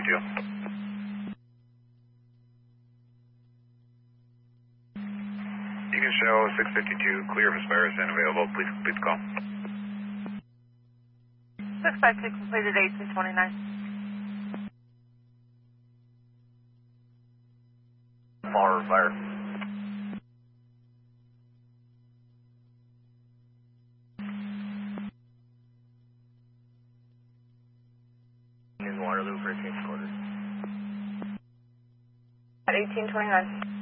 You can show 652, clear of Aspirus and available. Please complete the call. 652 completed 1829. Far fire. In Waterloo for change quarters. At 1829.